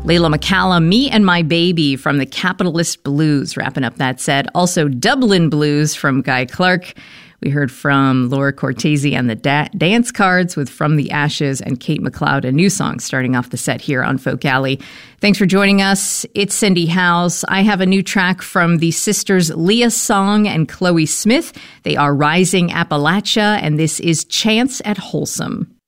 Layla McCallum, Me and My Baby from the Capitalist Blues, wrapping up that set. Also, Dublin Blues from Guy Clark. We heard from Laura Cortese and the Dance Cards with From the Ashes, and Kate McLeod, a new song starting off the set here on Folk Alley. Thanks for joining us. It's Cindy Howes. I have a new track from the sisters Leah Song and Chloe Smith. They are Rising Appalachia, and this is Chance at Wholesome.